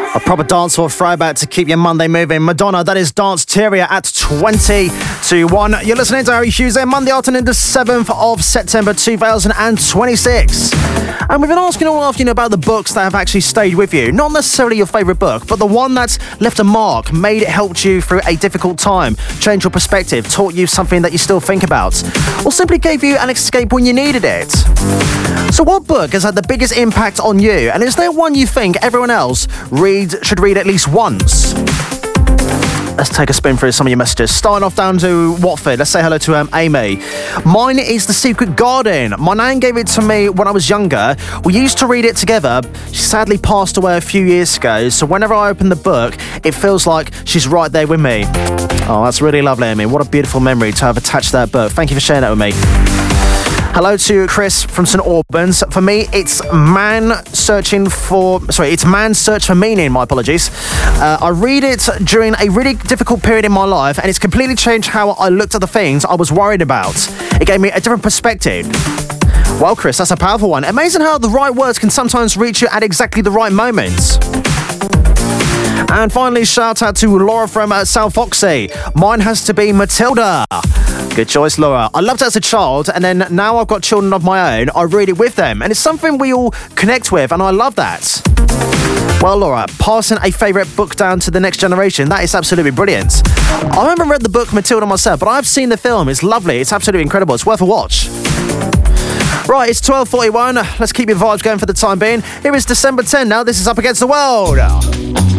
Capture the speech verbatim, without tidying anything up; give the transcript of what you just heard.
A proper dancehall throwback to keep your Monday moving. Madonna, that is Dance Teria at twenty to one. You're listening to Harry Hughes there, Monday afternoon, the seventh of September two thousand twenty-six. And we've been asking all afternoon about the books that have actually stayed with you. Not necessarily your favourite book, but the one that's left a mark, made it helped you through a difficult time, changed your perspective, taught you something that you still think about, or simply gave you an escape when you needed it. So what book has had the biggest impact on you? And is there one you think everyone else read should read at least once? Let's take a spin through some of your messages. Starting off down to Watford. Let's say hello to um, Amy. Mine is The Secret Garden. My nan gave it to me when I was younger. We used to read it together. She sadly passed away a few years ago, so whenever I open the book, it feels like she's right there with me. Oh, that's really lovely, Amy. What a beautiful memory to have attached to that book. Thank you for sharing that with me. Hello to Chris from St Albans. For me, it's man searching for... Sorry, it's Man's Search for Meaning, my apologies. Uh, I read it during a really difficult period in my life, and it's completely changed how I looked at the things I was worried about. It gave me a different perspective. Well, Chris, that's a powerful one. Amazing how the right words can sometimes reach you at exactly the right moments. And finally, shout out to Laura from uh, South Foxy. Mine has to be Matilda. Good choice, Laura. I loved it as a child, and then now I've got children of my own, I read it with them, and it's something we all connect with, and I love that. Well, Laura, passing a favourite book down to the next generation, that is absolutely brilliant. I haven't read the book Matilda myself, but I've seen the film. It's lovely. It's absolutely incredible. It's worth a watch. Right, it's twelve forty-one. Let's keep your vibes going for the time being. Here is December tenth now. This is Up Against the World.